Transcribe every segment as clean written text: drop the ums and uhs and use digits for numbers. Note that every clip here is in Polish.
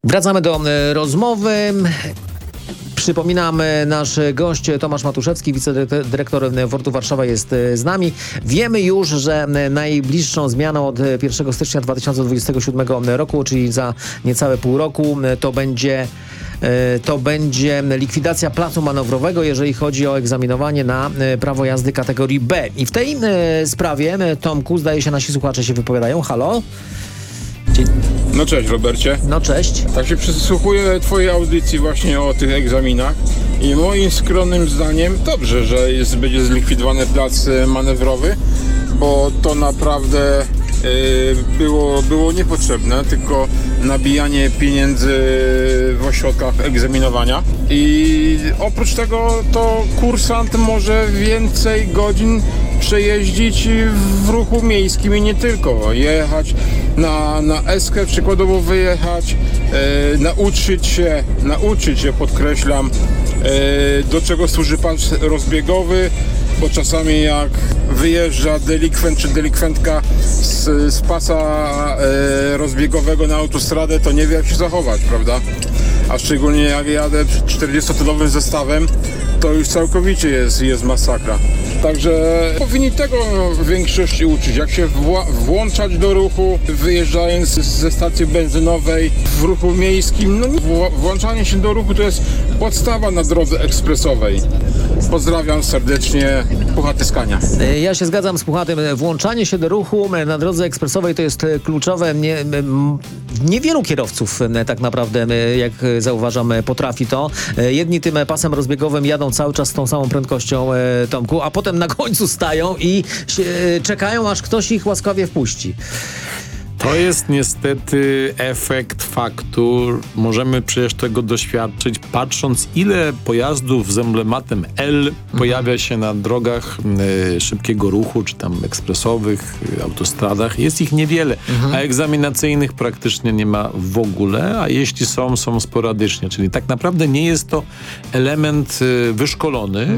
Wracamy do rozmowy. Przypominam, nasz gość Tomasz Matuszewski, wicedyrektor Portu Warszawa jest z nami. Wiemy już, że najbliższą zmianą od 1 stycznia 2027 roku, czyli za niecałe pół roku, to będzie likwidacja placu manewrowego, jeżeli chodzi o egzaminowanie na prawo jazdy kategorii B. I w tej sprawie, Tomku, zdaje się, nasi słuchacze się wypowiadają. Halo? No cześć, Robercie. No cześć. Tak się przysłuchuję twojej audycji właśnie o tych egzaminach i moim skromnym zdaniem dobrze, że będzie zlikwidowany plac manewrowy, bo to naprawdę było niepotrzebne, tylko nabijanie pieniędzy w ośrodkach egzaminowania. I oprócz tego to kursant może więcej godzin przejeździć w ruchu miejskim i nie tylko. Jechać na eskę, przykładowo wyjechać, nauczyć się, podkreślam, do czego służy pas rozbiegowy, bo czasami jak wyjeżdża delikwent czy delikwentka z pasa rozbiegowego na autostradę, to nie wie, jak się zachować, prawda? A szczególnie jak jadę 40-tonowym zestawem, to już całkowicie jest masakra. Także powinni tego w większości uczyć, jak się włączać do ruchu, wyjeżdżając ze stacji benzynowej w ruchu miejskim. No, włączanie się do ruchu to jest podstawa na drodze ekspresowej. Pozdrawiam serdecznie, Puchaty z Kania. Ja się zgadzam z Puchatym. Włączanie się do ruchu na drodze ekspresowej to jest kluczowe. Niewielu kierowców tak naprawdę, jak zauważam, potrafi to. Jedni tym pasem rozbiegowym jadą cały czas z tą samą prędkością, Tomku, a potem na końcu stają i czekają, aż ktoś ich łaskawie wpuści. To jest niestety efekt faktu. Możemy przecież tego doświadczyć, patrząc, ile pojazdów z emblematem L pojawia się na drogach szybkiego ruchu, czy tam ekspresowych, autostradach. Jest ich niewiele, a egzaminacyjnych praktycznie nie ma w ogóle, a jeśli są sporadycznie. Czyli tak naprawdę nie jest to element wyszkolony,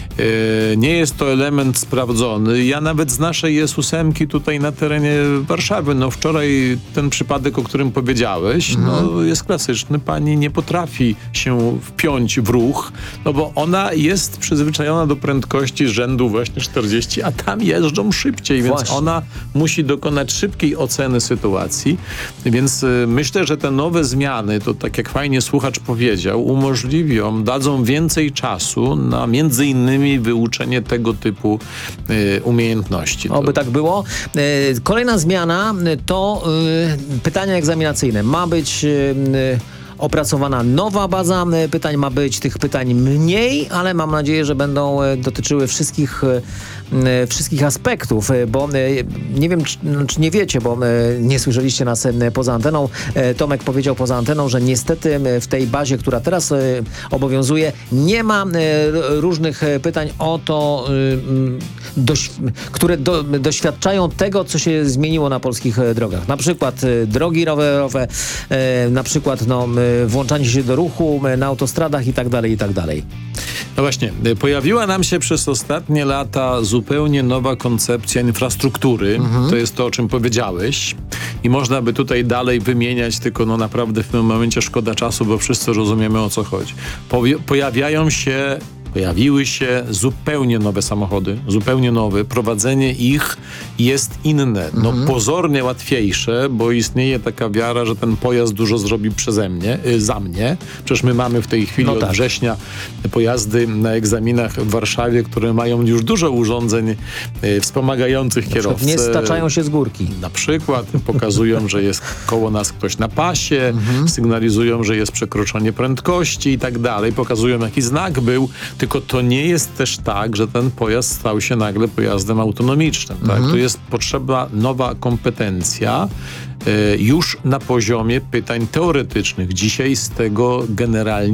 nie jest to element sprawdzony. Ja nawet z naszej Jezusemki tutaj na terenie Warszawy, wczoraj ten przypadek, o którym powiedziałeś, jest klasyczny. Pani nie potrafi się wpiąć w ruch, bo ona jest przyzwyczajona do prędkości rzędu właśnie 40, a tam jeżdżą szybciej, więc ona musi dokonać szybkiej oceny sytuacji. Więc myślę, że te nowe zmiany, to tak jak fajnie słuchacz powiedział, dadzą więcej czasu na między innymi wyuczenie tego typu umiejętności. Oby tak było. Kolejna zmiana to pytania egzaminacyjne. Ma być opracowana nowa baza pytań, ma być tych pytań mniej, ale mam nadzieję, że będą dotyczyły wszystkich aspektów, bo nie wiem, czy nie wiecie, bo nie słyszeliście nas poza anteną. Tomek powiedział poza anteną, że niestety w tej bazie, która teraz obowiązuje, nie ma różnych pytań o to, które doświadczają tego, co się zmieniło na polskich drogach. Na przykład drogi rowerowe, na przykład włączanie się do ruchu na autostradach i tak dalej, i tak dalej. No właśnie, pojawiła nam się przez ostatnie lata zupełnie nowa koncepcja infrastruktury. To jest to, o czym powiedziałeś. I można by tutaj dalej wymieniać, tylko naprawdę w tym momencie szkoda czasu, bo wszyscy rozumiemy, o co chodzi. Pojawiły się zupełnie nowe samochody, zupełnie nowe. Prowadzenie ich jest inne. Pozornie łatwiejsze, bo istnieje taka wiara, że ten pojazd dużo zrobi za mnie. Przecież my mamy w tej chwili od września pojazdy na egzaminach w Warszawie, które mają już dużo urządzeń wspomagających kierowcę. Nie staczają się z górki. Na przykład pokazują, że jest koło nas ktoś na pasie, sygnalizują, że jest przekroczenie prędkości i tak dalej. Pokazują, jaki znak był. Tylko to nie jest też tak, że ten pojazd stał się nagle pojazdem autonomicznym. Tak? Tu jest potrzebna nowa kompetencja już na poziomie pytań teoretycznych. Dzisiaj z tego generalnie